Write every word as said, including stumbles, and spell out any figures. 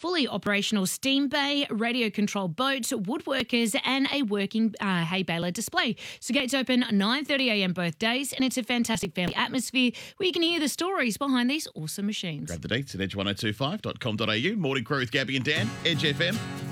fully operational steam bay, radio controlled boats, woodworkers, and a working uh, hay baler display. So gates open nine thirty a m both days, and it's a fantastic family atmosphere where you can hear the stories behind these awesome machines. Grab the dates at edge ten twenty-five dot com dot a u. Morning Crew with Gabby and Dan, Edge F M.